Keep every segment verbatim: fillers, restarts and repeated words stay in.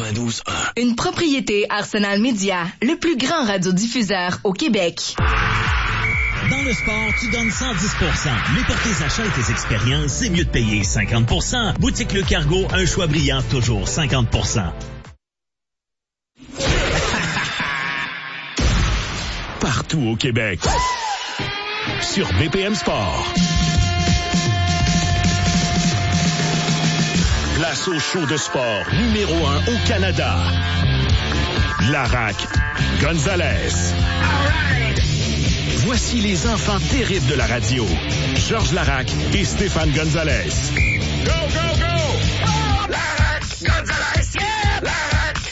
quatre-vingt-douze un. Une propriété Arsenal Média, le plus grand radiodiffuseur au Québec. Dans le sport, tu donnes cent dix pour cent. Mais pour tes achats et tes expériences, c'est mieux de payer cinquante pour cent. Boutique Le Cargo, un choix brillant, toujours cinquante pour cent. Partout au Québec. Sur B P M Sport. Place au show de sport numéro un au Canada. Laraque Gonzalez. Voici les enfants terribles de la radio. Georges Laraque et Stéphane Gonzalez. Go, go, go! Oh, Laraque Gonzalez! Yeah! Laraque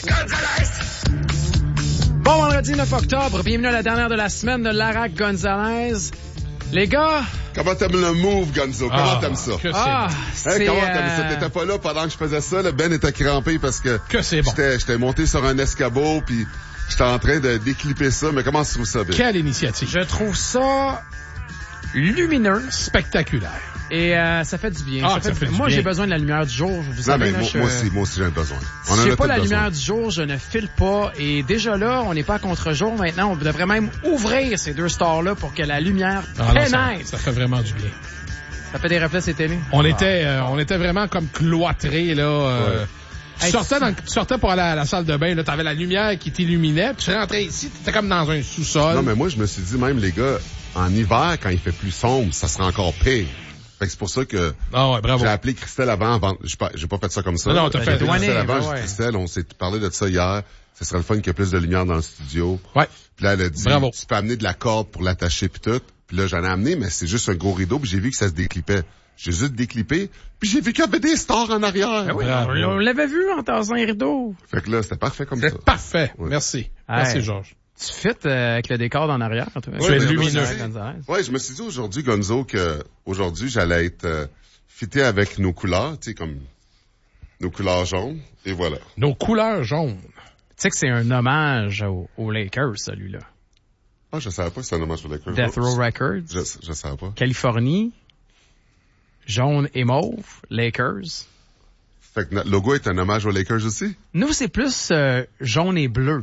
Gonzalez! Bon vendredi neuf octobre, bienvenue à la dernière de la semaine de Laraque Gonzalez. Les gars... Comment t'aimes le move, Gonzo? Comment ah, t'aimes ça? Que ah, c'est... Hey, comment euh... t'aimes ça? T'étais pas là pendant que je faisais ça. Le Ben était crampé parce que... Que c'est bon. J'étais, j'étais monté sur un escabeau, puis j'étais en train de déclipper ça. Mais comment tu trouves ça, Ben? Quelle initiative? Je trouve ça lumineux, spectaculaire. Et euh, ça fait du bien. Ah, ça fait ça du... fait du Moi, bien. j'ai besoin de la lumière du jour. Vous non, savez, mais là, moi, je... moi aussi, moi aussi, j'ai besoin. On Si en j'ai a pas tous la besoin. lumière du jour, je ne file pas. Et déjà là, on n'est pas à contre-jour. Maintenant, on devrait même ouvrir ces deux stores-là pour que la lumière Ah non, pénètre. ça, ça fait vraiment du bien. Ça fait des reflets, ces télés. On ah. était, euh, on était vraiment comme cloîtrés, là. Euh, Ouais. Tu, Hey, sortais dans, tu sortais pour aller à la salle de bain, là, t'avais la lumière qui t'illuminait, puis tu rentrais ici, t'étais comme dans un sous-sol. Non, mais moi, je me suis dit, même, les gars, en hiver, quand il fait plus sombre, ça sera encore pire. Fait que c'est pour ça que ah ouais, bravo. j'ai appelé Christelle avant, avant j'ai, pas, j'ai pas fait ça comme ça. Non, non, t'as j'ai fait appelé Christelle avant, ben j'ai dit, ouais. Christelle, on s'est parlé de ça hier. Ce serait le fun qu'il y ait plus de lumière dans le studio. Ouais. Puis là, elle a dit, bravo. Tu peux amener de la corde pour l'attacher pis tout. Puis là, j'en ai amené, mais c'est juste un gros rideau, puis j'ai vu que ça se déclipait. J'ai juste déclippé, puis j'ai vu qu'il y avait des stars en arrière. Ben oui, on, on l'avait vu en tassant un rideau. Fait que là, c'était parfait comme ça. C'est parfait. Ouais. Merci. Hey. Merci, Georges. Tu fites euh, avec le décor en arrière. Toi. Ouais, tu es ben, lumineux. Ouais, je me suis dit aujourd'hui, Gonzo, que aujourd'hui, j'allais être euh, fité avec nos couleurs, tu sais, comme nos couleurs jaunes, et voilà. Nos couleurs jaunes. Tu sais que c'est un hommage aux, aux Lakers, celui-là. Ah, je savais pas que c'était un hommage aux Lakers. Death Row Records. Je, je savais pas. Californie. Jaune et mauve. Lakers. Fait que notre logo est un hommage aux Lakers aussi? Nous, c'est plus euh, jaune et bleu.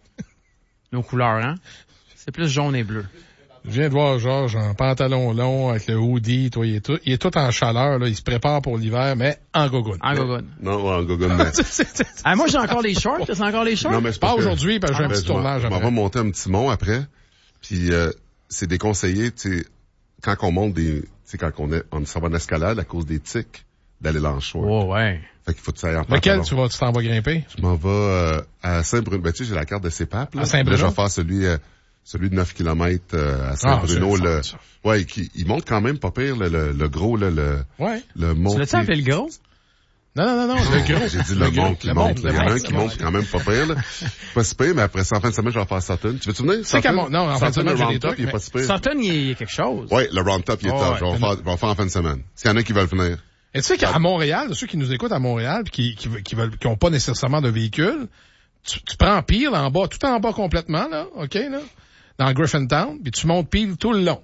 Nos couleurs, hein? C'est plus jaune et bleu. Je viens de voir Georges en pantalon long, avec le hoodie, toi, il est tout, il est tout en chaleur, là. Il se prépare pour l'hiver, mais en gogoune. En gogoune. Non, ouais, en gogoune, mais... ah, moi, j'ai encore les shorts. T'as encore les shorts? Non, mais c'est Pas que- aujourd'hui, parce que j'ai un Ben, petit je m'en- tournage Je m'en après. vais monter un petit mont après, puis euh, c'est déconseillé, tu sais, quand on monte des... Tu sais, quand on est, on s'en va en escalade à cause des tiques, d'aller dans le short. Oh, ouais. Fait qu'il faut que tu ailles en Lequel pantalon. tu vas, tu t'en vas grimper? Je m'en vais euh, à Saint-Bruno. Ben, tu sais, j'ai la carte de C E P A P. Là. À Saint-Bruno? Là, je vais faire celui, euh, celui de neuf kilomètres euh, à Saint-Bruno. Ah, c'est le le... fun, ça. Ouais, qui, il monte quand même pas pire, le, le, le gros, là, le, Ouais. le mont. Tu l'as-tu appelé le gros? Non, non, non, non, le gros. J'ai dit le, gros, mont qui le monte. monte, là. Il y en a le un monte, qui le monte monte. quand même pas pire, là. Pas si pire, mais après ça, en fin de semaine, je vais faire Sutton. Tu veux-tu venir? C'est qu'à mon- non, en fin de Sutton, semaine, le j'ai round des top, trucs, il est mais- pas si pire. Sutton, il y a quelque chose. Ouais, le round top, il est Oh, top. ouais. Je vais faire, je vais faire en fin de semaine. S'il y en a qui veulent venir. Et tu sais qu'à Montréal, ceux qui nous écoutent à Montréal, puis qui, qui, qui veulent, qui ont pas nécessairement de véhicule, tu, tu prends Peel en bas, tout en bas complètement, là, OK, là, dans Griffintown, puis tu montes Peel tout le long.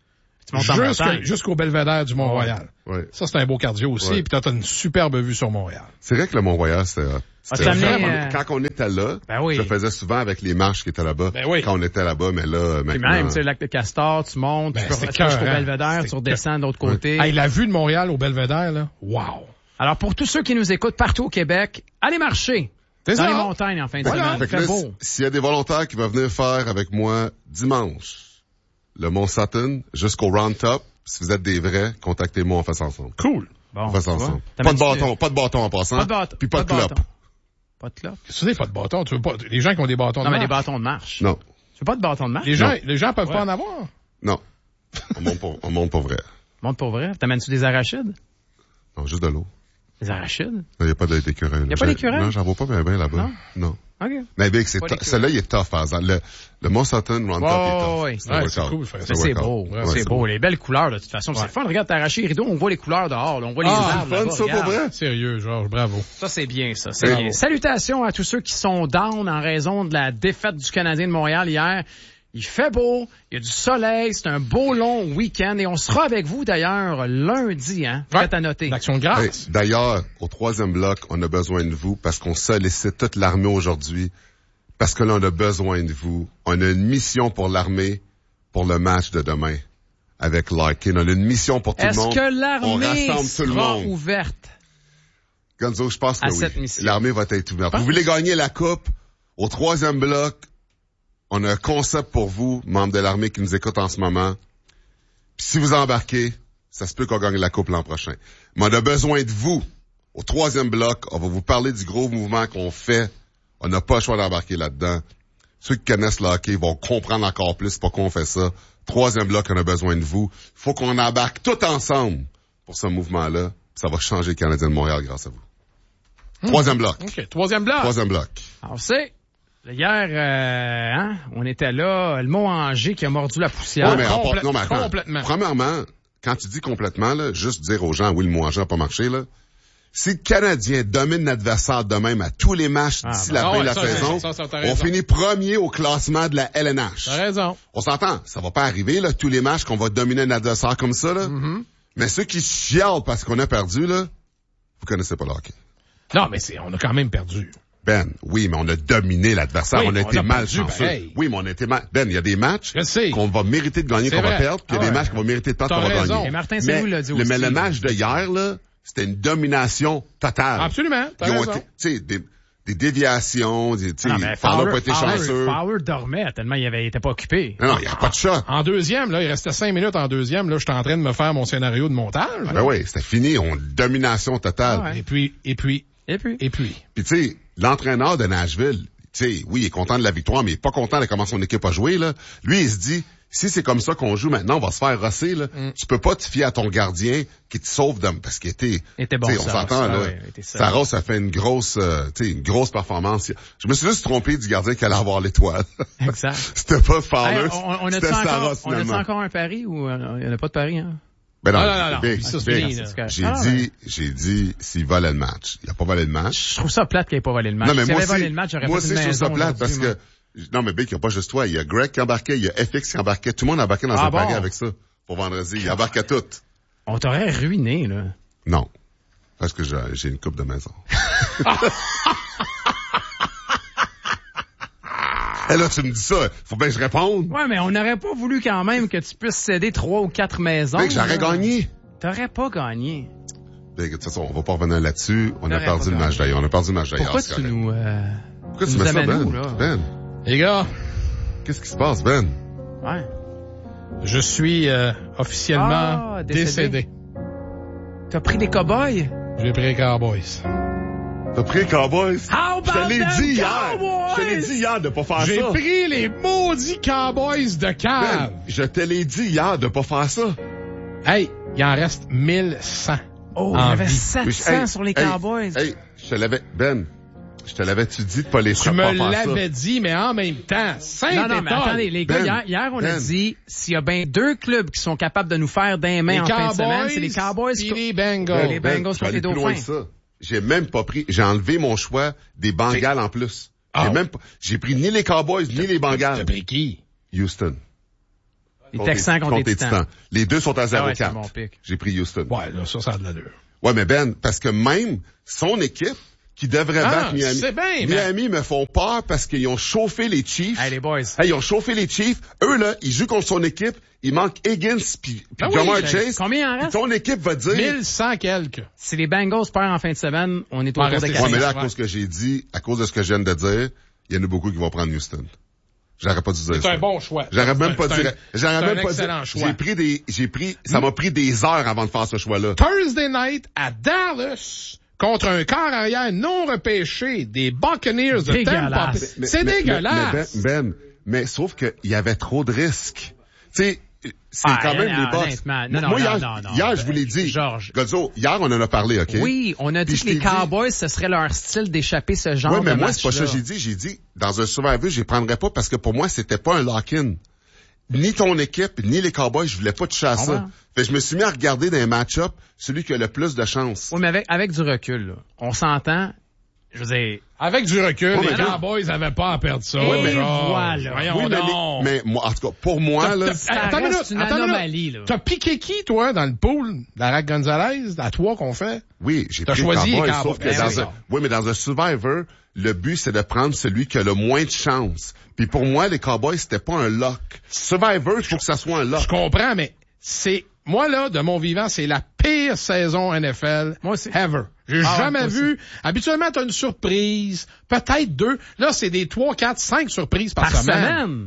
Tu montes en Jusqu'au, montagne. jusqu'au belvédère du Mont-Royal. Ouais. Ça, c'est un beau cardio aussi, Ouais. puis t'as, t'as une superbe vue sur Montréal. C'est vrai que le Mont-Royal, c'était, Ah, c'était t'as amené, vraiment- euh, quand on était là, Ben oui. je le faisais souvent avec les marches qui étaient là-bas. Ben oui. Quand on était là-bas, mais là, Puis maintenant. même, tu sais, le lac de Castor, tu montes, Ben, tu peux c'était tu vas jusqu'au écœurant. belvédère, tu C'était redescends de l'autre côté. Hey, la vue de Montréal au belvédère, là, wow! Alors, pour tous ceux qui nous écoutent partout au Québec, allez marcher. C'est Dans ça. les montagnes en fin de Voilà. semaine. Fait que Il fait là, beau. s'il y a des volontaires qui veulent venir faire avec moi dimanche, le Mont Sutton jusqu'au Round Top, si vous êtes des vrais, contactez-moi, on fait ça ensemble. Cool! Bon, On fait ça tu vois. ensemble. T'as Pas de mis- bâton, pas de bâton en passant. Pas de bâton. Puis pas de clope. bâton. Pas de clope. Qu'est-ce que c'est, pas de bâton? Tu veux pas, les gens qui ont des bâtons Non, de mais des marche. bâtons de marche. Non, Tu veux pas de bâton de marche? Les gens, Non. les gens peuvent Ouais. pas en avoir. non. On monte pas, on monte pas vrai. Monte pour vrai. T'amènes-tu des arachides? Non, juste de l'eau. Des arachides? Il n'y a pas d'écureuil. Y a pas d'écureuil? Non, j'en vois pas bien, bien là-bas. Non? Non. OK. Mais Big, c'est Pas to- d'écureuil. celui-là, il est tough, par exemple. Le, le Mont Sutton, Round Ouais, Top, il est tough. ouais, un ouais, c'est workout. cool, frère. un Mais c'est workout. beau. Ouais, c'est beau. Les belles couleurs, de toute façon. C'est Ouais. le fun. Regarde, t'as arraché les rideaux, on voit les couleurs dehors. là. On voit les Ah, arbres. c'est fun, là-bas, ça, pour regarde. vrai? Sérieux, Georges, bravo. Ça, c'est bien, ça. C'est Bravo. bien. Salutations à tous ceux qui sont down en raison de la défaite du Canadien de Montréal hier. Il fait beau, il y a du soleil, c'est un beau long week-end et on sera avec vous d'ailleurs lundi, hein. Ouais. Faites à noter. L'action de grâce. Hey, d'ailleurs, au troisième bloc, on a besoin de vous parce qu'on sollicite toute l'armée aujourd'hui. Parce que là, on a besoin de vous. On a une mission pour l'armée pour le match de demain avec Larkin. On a une mission pour tout Est-ce le monde. que On l'armée rassemble tout le sera monde. ouverte? Gonzo, je pense que à oui. cette mission? L'armée va être ouverte. Pense. Vous voulez gagner la coupe? Au troisième bloc, on a un concept pour vous, membres de l'armée qui nous écoutent en ce moment. Puis si vous embarquez, ça se peut qu'on gagne la coupe l'an prochain. Mais on a besoin de vous. Au troisième bloc, on va vous parler du gros mouvement qu'on fait. On n'a pas le choix d'embarquer là-dedans. Ceux qui connaissent le hockey vont comprendre encore plus pourquoi on fait ça. Troisième bloc, on a besoin de vous. Il faut qu'on embarque tout ensemble pour ce mouvement-là. Ça va changer le Canadien de Montréal grâce à vous. Mmh. Troisième bloc. OK, troisième bloc. Troisième bloc. Alors, c'est, hier, euh, hein, on était là, le mot Angers qui a mordu la poussière. Ouais, mais en complète- part- non, mais attends. complètement. Premièrement, quand tu dis complètement, là, juste dire aux gens, oui, le mot Angers n'a pas marché, là. Si le Canadien domine l'adversaire de même à tous les matchs Ah, d'ici ben, la ah fin ouais, de la ça, saison, ça, ça, t'as on raison. finit premier au classement de la L N H. T'as raison. On s'entend, ça va pas arriver, là, tous les matchs qu'on va dominer un adversaire comme ça, là. Mm-hmm. Mais ceux qui chialent parce qu'on a perdu, là, vous connaissez pas le hockey. Non, mais c'est, on a quand même perdu. Ben, oui, mais on a dominé l'adversaire. Oui, on a on été a malchanceux. perdu, pareil. Oui, mais on a été mal. Ben, il y a des matchs Je sais. qu'on va mériter de gagner, C'est qu'on va vrai. perdre, puis il y a Ah des ouais. matchs qu'on va mériter de perdre, T'as qu'on va raison. gagner. Et Martin mais, Saint-Louis l'a dit le, aussi. mais le match de hier, là, c'était une domination totale. Absolument. T'as Ils ont raison. été, tu sais, des, des déviations, des, tu sais, Non, mais Fowler n'a Fowler, pas été Fowler, chanceux. Fowler dormait tellement il avait, il était pas occupé. Non, non, il n'y a pas de chat. En deuxième, là, il restait cinq minutes en deuxième. Là, j'étais en train de me faire mon scénario de montage. Ah, là. ben oui, c'était fini. On domination totale. Ah ouais. Et puis, et puis, Et puis? et puis. Puis tu sais, l'entraîneur de Nashville, tu sais, oui, il est content de la victoire, mais il est pas content de comment son équipe a joué, là. Lui, il se dit, si c'est comme ça qu'on joue maintenant, on va se faire rosser, là. Mm. Tu peux pas te fier à ton gardien qui te sauve de, parce qu'il était, Il était bon, tu sais, on Saros. s'entend, Ah là. ouais, il était solide. Saros a fait une grosse, euh, tu sais, une grosse performance. Je me suis juste trompé du gardien qui allait avoir l'étoile. Exact. C'était pas Fowler, Hey, on, on a-tu c'était encore, Saros, on a-tu finalement. encore un pari ou euh, il n'y en a pas de pari, hein? Ben non, Ah, non, non, non. Big, Ça, c'est Big. fini, là. J'ai Ah, dit, j'ai dit, s'il volait le match. Il a pas volé le match. Je trouve ça plate qu'il ait pas volé le match. Non, mais S'il moi avait aussi, volé le match, j'aurais moi fait aussi, une je trouve ça maison plate parce aujourd'hui, que, non, mais Big, il n'y a pas juste toi. Il y a Greg qui embarquait, il y a F X qui embarquait. Tout le monde embarquait dans Ah un bon? pari avec ça. Pour vendredi. Il embarquait tout. moi. On t'aurait ruiné, là. Non. Parce que j'ai, j'ai une coupe de maison. Et là, tu me dis ça. Faut bien que je réponde. Ouais, mais on n'aurait pas voulu quand même que tu puisses céder trois ou quatre maisons. Big, j'aurais là. gagné. T'aurais pas gagné. Big, de toute façon, on va pas revenir là-dessus. On a T'aurais perdu pas le match gagné. d'ailleurs. On a perdu le match d'ailleurs. Pourquoi c'est tu correct. nous, euh, Pourquoi tu nous mets ça, amènes Ben? où, là? Ben, Les gars, qu'est-ce qui se passe, Ben? Ouais. je suis euh, officiellement Ah, décédé. décédé. T'as pris des cow-boys? J'ai pris les Cowboys. T'as pris les Cowboys? How Je te about l'ai them dit hier. Cowboys? Je te l'ai dit hier de pas faire J'ai ça. pris les maudits Cowboys de Ben, cave. je te l'ai dit hier de pas faire ça. Hey, il en reste mille cent. Oh, il y En avait vie. sept cents Hey, sur les hey, Cowboys. Hey, je te l'avais, Ben, je te l'avais-tu dit de pas les Tu pas me faire ça? l'avais dit, mais en même temps, cinq Non, non, mais étoiles. attendez, les gars, Ben, hier, hier, on a Ben. dit, s'il y a bien deux clubs qui sont capables de nous faire des mains Les en fin de Cowboys semaine, c'est les Cowboys. puis co- les Ben, Bengals. les Ben, Bengals je vais contre aller les plus loin Dauphins. que ça. J'ai même pas pris, j'ai enlevé mon choix des Bengals en plus. Ah. J'ai même pas, j'ai pris ni les Cowboys, ni les T'as Bengals. pris qui? Houston. Les Texans contre les Titans. Les deux sont à Ah zéro ouais, c'est quatre. un bon pick. J'ai pris Houston. Ouais, là, ça, ça a de l'allure. Ouais, mais Ben, parce que même son équipe, qui devrait Ah, battre Miami. c'est bien, Miami me font peur parce qu'ils ont chauffé les Chiefs. Hey, les boys. Hey, ils ont chauffé les Chiefs. Eux, là, ils jouent contre son équipe. Il manque Higgins puis puis Ben oui, Jamar j'ai- Chase. Combien il en reste? Puis ton équipe va dire... mille cent quelques. Si les Bengals perdent en fin de semaine, on est Va autour de rester Ouais, quatre. mais là, à Ouais. cause que j'ai dit, à cause de ce que je viens de dire, il y en a beaucoup qui vont prendre Houston. J'aurais pas dû dire C'est ça. un bon choix. J'aurais même C'est pas un- dit, c'est j'aurais un même pas excellent dit, choix. j'ai pris des, j'ai pris, ça m'a pris des heures avant de faire ce choix-là. Thursday night à Dallas contre un corps arrière non repêché des Buccaneers de Tampa Dégueulasse. Bay. Mais- C'est mais- dégueulasse. Mais, mais Ben, ben, mais sauf qu'il y avait trop de risques. Tu sais, c'est Ah, quand même non, les boss. honnêtement, non, non, Moi, non, hier, non, non. hier, je vous l'ai dit. Georges. Godzo, hier, on en a parlé, OK? Oui, on a dit Puis que je les t'ai dit- Cowboys, ce serait leur style d'échapper ce genre Oui, mais de moi, c'est pas ça match-là. que j'ai dit. J'ai dit, dans un survivor, je les prendrais pas parce que pour moi, c'était pas un lock-in. Ni ton équipe, ni les Cowboys, je voulais pas toucher à Ah ça. ouais. Fait que je me suis mis à regarder dans les match-up celui qui a le plus de chance. Oui, mais avec, avec du recul, là, on s'entend, je veux dire... Avec du recul, Ouais, les mais Cowboys n'avaient pas à perdre ça. Et genre. voilà. Voyons Oui, mais, donc. les- mais moi, en tout cas, pour moi, là, Ça Attends une reste minute, une attends une anomalie, minute. là. T'as piqué qui, toi, dans le pool d'Arac Gonzalez, à toi qu'on fait? oui, j'ai T'as pris choisi les Cowboys, Cowboys. sauf que Ben dans oui. un, oui, mais dans un Survivor, le but, c'est de prendre celui qui a le moins de chance. Puis pour moi, les Cowboys, c'était pas un lock. Survivor, il faut que ça soit un lock. Je comprends, mais c'est, moi, là, de mon vivant, c'est la pire saison N F L Moi aussi. ever. J'ai Ah, jamais moi vu. Habituellement, t'as une surprise. Peut-être deux. Là, c'est des trois, quatre, cinq surprises par, Par semaine. semaine.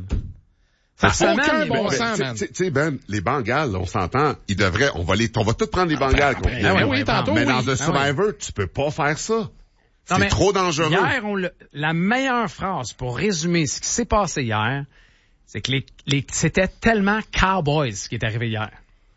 Ça Par n'a aucun semaine, bon il y Ben, sens, tu man. sais- tu sais, Ben, les Bengals, on s'entend, ils devraient, on va les, on va tous prendre les Bengals. contre Ben les- oui, oui, tantôt, mais oui. dans un Ben Survivor, tu peux pas faire ça. Non, C'est mais trop dangereux. Hier, on l'a- la meilleure phrase pour résumer ce qui s'est passé hier, c'est que les, les, c'était tellement Cowboys ce qui est arrivé hier.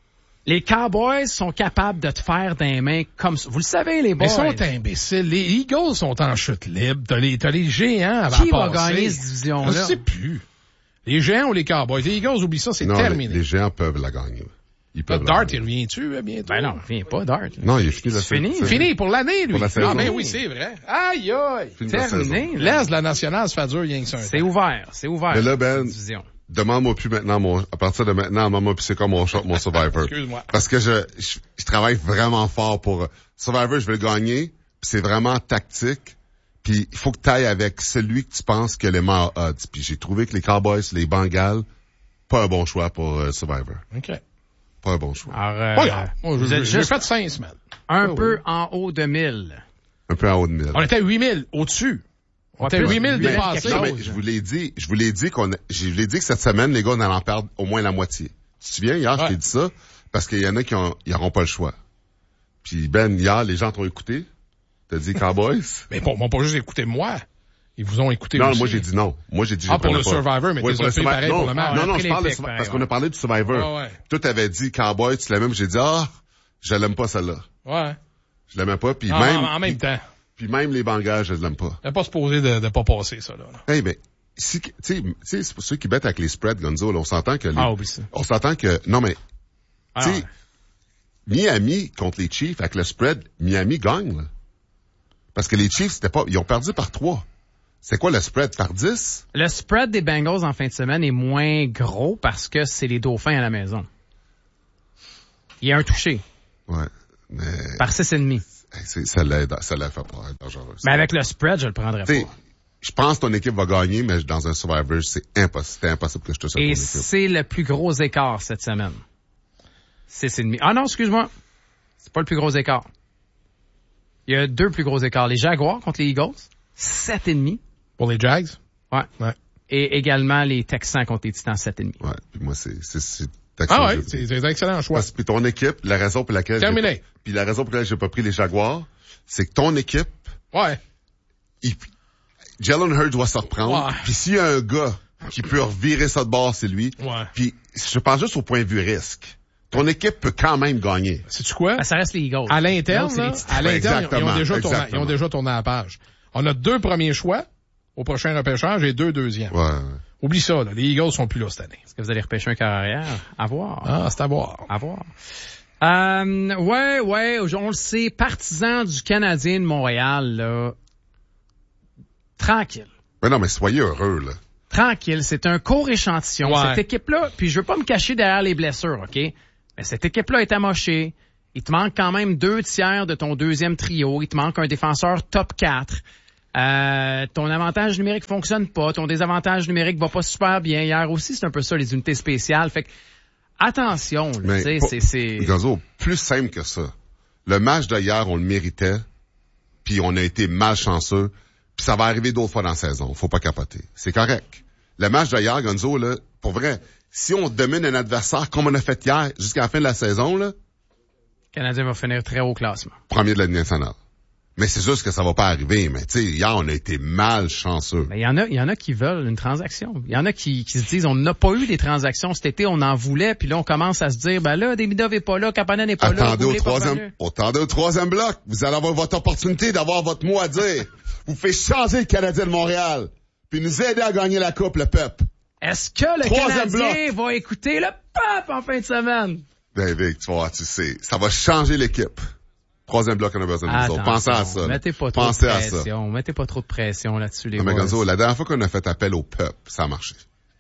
Les Cowboys sont capables de te faire des mains comme ça. Vous le savez, les boys. Mais ils sont imbéciles. Les Eagles sont en chute libre. T'as les, t'as les géants avant Qui va passer. gagner cette division-là? Je sais plus. Les géants ou les Cowboys? Les Eagles, oublie ça, c'est Non, les, terminé. les géants peuvent la gagner. Ils Là, peuvent la Dart, il gagner. revient-tu euh, bientôt? Ben non, viens pas, Dart. Non, il est fini la C'est fini. saison. Fini pour l'année, lui. Pour la saison. Ah, ben oui, c'est vrai. Aïe, aïe. Fini la saison. Terminé. là. Laisse la nationale se faire dur, rien que ça. un C'est temps. ouvert, c'est ouvert. Mais là, Ben, cette division. Demande-moi plus maintenant mon, à partir de maintenant, demande-moi plus c'est quoi mon shot, mon Survivor. Excuse-moi. Parce que je, je, je travaille vraiment fort pour, Survivor, je vais le gagner, puis c'est vraiment tactique, puis il faut que tu ailles avec celui que tu penses que les meilleurs odds. Puis j'ai trouvé que les Cowboys, les Bengals, pas un bon choix pour euh, Survivor. OK. Pas un bon choix. Alors, euh, Pas grave. Moi, vous je- êtes j'ai juste fait cinq semaines. un Oh, peu oui. en haut de mille. Un peu en haut de mille. On était à huit mille au-dessus. On était à plus, huit mille huit mille dépassés. quelque Non, mais chose. je vous l'ai dit, je vous l'ai dit qu'on, a- je vous l'ai dit que cette semaine, les gars, on allait en perdre au moins la moitié. Tu te souviens, hier, Ouais. je t'ai dit ça, parce qu'il y en a qui ont, ils auront pas le choix. Puis Ben, hier, les gens t'ont écouté. T'as dit Cowboys? Mais bon, ils m'ont pas juste écouté moi. Ils vous ont écouté Non, aussi. moi j'ai dit non. Moi j'ai dit je Ah, pour prenais le pas. Survivor, mais Oui, t'es pour le pris Survivor. pareil non, pour le match. Non, On a non, pris je les parle de pics, Survivor, pareil, parce ouais. qu'on a parlé du Survivor. Ouais, ouais. Toi, t'avais dit Cowboys, tu l'as même, j'ai dit, ah, je l'aime pas celle-là. Ouais. Je l'aimais pas, puis En, même, en même temps. puis même les Bengals, je l'aime pas. Il n'est pas supposé de, de pas passer, ça, là. Hey, ben, si, tu sais, tu sais, c'est pour ceux qui bettent avec les spreads, Gonzo, là, on s'entend que les, Ah, oublie ça. on s'entend que, non, mais, Ah, tu sais, ouais. Miami contre les Chiefs, avec le spread, Miami gagne, là. Parce que les Chiefs, c'était pas, ils ont perdu par trois. C'est quoi le spread? Par dix? Le spread des Bengals en fin de semaine est moins gros parce que c'est les Dauphins à la maison. Il y a un touché Ouais. Mais, par six et demi. hey, c'est- ça l'aide, ça l'a fait pas être dangereux. Mais avec le spread, je le prendrais Tu sais, pas. je pense que ton équipe va gagner, mais dans un Survivor, c'est impossible. C'était impossible que je te sorte ton Et équipe. c'est le plus gros écart cette semaine. Six et demi. Ah non, excuse-moi. C'est pas le plus gros écart. Il y a deux plus gros écarts. Les Jaguars contre les Eagles, sept et demi. Pour les Jags? Ouais. Ouais. Et également les Texans contre les Titans, sept et demi. Ouais, puis moi, c'est, c'est, c'est, Ah ouais, c'est c'est un excellent choix. Parce que puis ton équipe, la raison pour laquelle j'ai Terminé. pas- puis la raison pour laquelle j'ai pas pris les Jaguars, c'est que ton équipe, Ouais. il, Jalen Hurts doit se reprendre. Ouais. Puis s'il y a un gars qui peut revirer ça de bord, c'est lui. Ouais. Puis je pense juste au point de vue risque. Ton équipe peut quand même gagner. Sais-tu quoi? Ah, ça reste les Eagles. À l'interne, Non, c'est là, les Titans. à l'interne, ils ont Exactement, déjà tourné, ils ont exactement. déjà tourné à la page. On a deux premiers choix au prochain repêchage et deux deuxièmes. Ouais. Oublie ça, là. Les Eagles sont plus là cette année. Est-ce que vous allez repêcher un quart arrière? À voir. Ah, c'est à voir. À voir. Euh, ouais, ouais, on le sait, partisan du Canadien de Montréal, là. Tranquille. Mais non, mais soyez heureux, là. Tranquille. C'est un court échantillon. Ouais. Cette équipe-là, puis je veux pas me cacher derrière les blessures, OK? Mais cette équipe-là est amochée. Il te manque quand même deux tiers de ton deuxième trio. Il te manque un défenseur top quatre. Euh, ton avantage numérique fonctionne pas. Ton désavantage numérique va pas super bien. Hier aussi, c'est un peu ça, les unités spéciales. Fait que, attention, là, Mais tu sais, pas- c'est, c'est... Gonzo, plus simple que ça. Le match d'hier, on le méritait, puis on a été malchanceux, puis ça va arriver d'autres fois dans la saison. Faut pas capoter. C'est correct. Le match d'hier, Gonzo, là, pour vrai, si on domine un adversaire comme on a fait hier jusqu'à la fin de la saison, là, Le Canadien va finir très haut classement. premier de la Ligue nationale. Mais c'est juste que ça va pas arriver. Mais tu sais, hier, on a été malchanceux. Ben, il y en a, il y en a qui veulent une transaction. Il y en a qui, qui se disent, on n'a pas eu des transactions cet été, on en voulait, puis là, on commence à se dire, ben là, Demidov est pas là, Kapanen n'est pas là. Attendez au Goulet est pas troisième, revenu. attendez au troisième bloc. Vous allez avoir votre opportunité d'avoir votre mot à dire. Vous faites changer le Canadien de Montréal. Puis nous aider à gagner la coupe, le peuple. Est-ce que le Troisième Canadien va écouter le peuple en fin de semaine? Ben, Vic, tu vas voir, tu sais, ça va changer l'équipe. Troisième bloc, on a besoin de vous autres. Pensez à ça. Mettez pas trop Pensez de à ça. pression. Mettez pas trop de pression là-dessus, les Non, mais boys. Gonzo, la dernière fois qu'on a fait appel au peuple, ça a marché.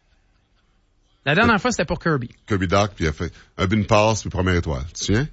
La dernière fois, c'était pour Kirby. Kirby Doc, puis il a fait un but, une passe, puis première étoile. Tu te souviens?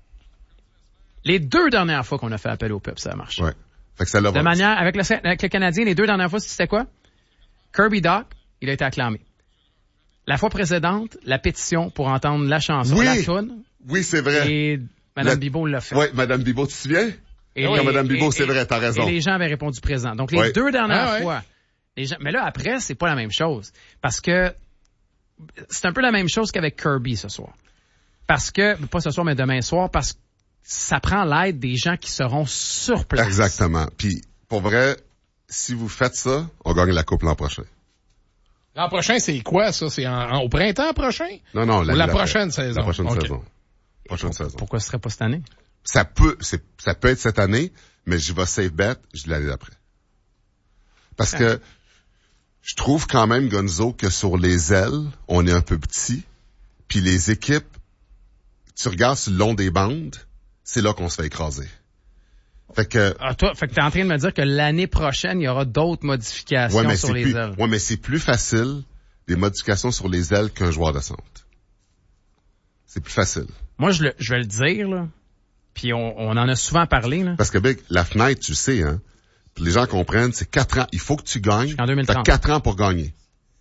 Les deux dernières fois qu'on a fait appel au peuple, ça a marché. Ouais. Fait que ça l'a De manière, avec le, avec le Canadien, les deux dernières fois, c'était quoi? Kirby Doc, il a été acclamé. La fois précédente, la pétition pour entendre la chanson, oui. la toune. Oui, c'est vrai. Et Mme La... Bibeau l'a fait. Oui, Mme Bibeau, tu te souviens? Et oui, les, Mme Bibeau, et, c'est vrai, t'as raison. Et les gens avaient répondu présent. Donc, les ouais. deux dernières ah, ouais. fois, les gens, mais là, après, c'est pas la même chose. Parce que c'est un peu la même chose qu'avec Kirby ce soir. Parce que, pas ce soir, mais demain soir, parce que ça prend l'aide des gens qui seront sur place. Exactement. Puis, pour vrai, si vous faites ça, on gagne la coupe l'an prochain. L'an prochain, c'est quoi, ça? C'est en, en, au printemps prochain? Non, non. Ou la prochaine saison? La prochaine okay. saison. Prochaine Pourquoi, saison. pourquoi ce serait pas cette année? Ça peut, c'est, ça peut être cette année, mais je vais safe bet, je l'année d'après. Parce que je trouve quand même, Gonzo, que sur les ailes, on est un peu petit, puis les équipes, tu regardes sur le long des bandes, c'est là qu'on se fait écraser. Fait que... Ah, toi, fait que t'es en train de me dire que l'année prochaine, il y aura d'autres modifications ouais, mais sur c'est les plus, ailes. Ouais, mais c'est plus facile, des modifications sur les ailes qu'un joueur de centre. C'est plus facile. Moi, je, le, je vais le dire, là. Puis on, on en a souvent parlé, là. Parce que, Big, la fenêtre, tu sais, hein. Les gens comprennent, c'est quatre ans. Il faut que tu gagnes. Jusqu'en deux mille trente. T'as quatre ans pour gagner.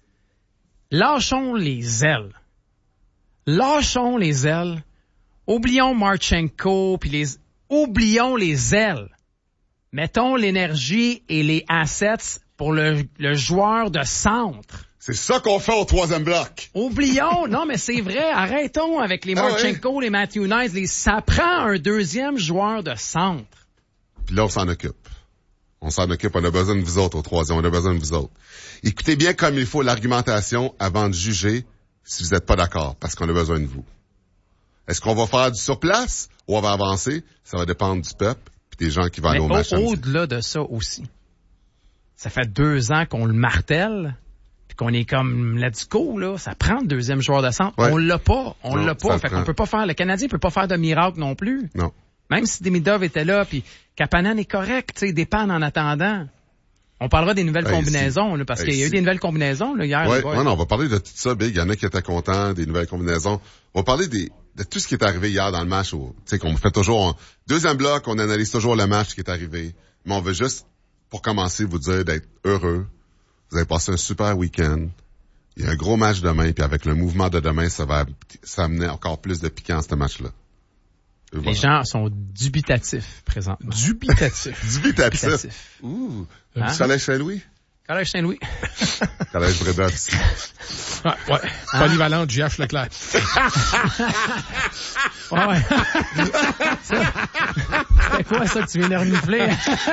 Lâchons les ailes. Lâchons les ailes. Oublions Marchenko, puis les... Oublions les ailes. Mettons l'énergie et les assets pour le, le joueur de centre. C'est ça qu'on fait au troisième bloc. Oublions, non, mais c'est vrai, arrêtons avec les Marchenko, ah ouais. les Matthew Knight, les, ça prend un deuxième joueur de centre. Puis là, on s'en occupe. On s'en occupe, on a besoin de vous autres au troisième, on a besoin de vous autres. Écoutez bien comme il faut l'argumentation avant de juger si vous n'êtes pas d'accord, parce qu'on a besoin de vous. Est-ce qu'on va faire du surplace ou on va avancer? Ça va dépendre du peuple puis des gens qui vont aller mais au match. Au, au-delà de ça aussi, ça fait deux ans qu'on le martèle, puis qu'on est comme let's go, là. Ça prend le deuxième joueur de centre. Ouais. On l'a pas, on non, l'a pas. Fait qu'on peut pas faire, le Canadien peut pas faire de miracle non plus. Non. Même si Demidov était là, puis Kapanen est correct, tu sais, dépanne en attendant. On parlera des nouvelles hey, combinaisons, là, parce hey, qu'il y a eu si. des nouvelles combinaisons là, hier. Ouais, ouais, non, on va parler de tout ça, Big. Il y en a qui étaient contents, des nouvelles combinaisons. On va parler des, de tout ce qui est arrivé hier dans le match. Tu sais, qu'on fait toujours... En deuxième bloc, on analyse toujours le match qui est arrivé. Mais on veut juste, pour commencer, vous dire d'être heureux. Vous avez passé un super week-end. Il y a un gros match demain, puis avec le mouvement de demain, ça va ça amener encore plus de piquant à ce match-là. Et Les voilà. gens sont dubitatifs présentement. Dubitatif. Dubitatif. Dubitatifs. Ouh. Hein? Collège Saint-Louis? Collège Saint-Louis. Collège Brébeuf aussi. Ouais, ouais. Ah. Polyvalente, J H Leclerc. Ouais, ouais. Ça, c'était quoi ça que tu viens de renifler?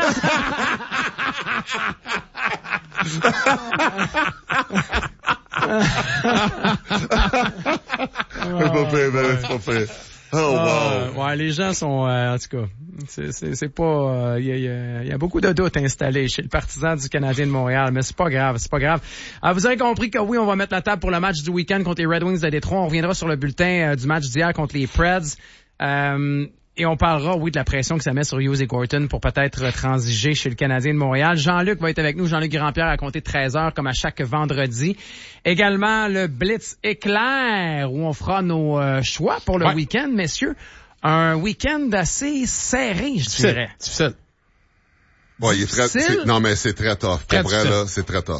C'est pas fait, ben, c'est pas fait. Oh, wow. Euh, ouais, les gens sont, euh, en tout cas, c'est, c'est, c'est pas, il euh, y, a, y a beaucoup de doutes installés chez le partisan du Canadien de Montréal, mais c'est pas grave, c'est pas grave. Alors, vous avez compris que oui, on va mettre la table pour le match du week-end contre les Red Wings de Détroit. On reviendra sur le bulletin euh, du match d'hier contre les Preds. Euh, Et on parlera, oui, de la pression que ça met sur Hughes et Gorton pour peut-être transiger chez le Canadien de Montréal. Jean-Luc va être avec nous, Jean-Luc Grandpierre, à compter de treize heures, comme à chaque vendredi. Également, le Blitz éclair, où on fera nos euh, choix pour le ouais. week-end, messieurs. Un week-end assez serré, je Difficile. dirais. Difficile. Ouais, il est très, Difficile? c'est, non, mais c'est très tough. Très Pour vrai, difficile. là, c'est très tough.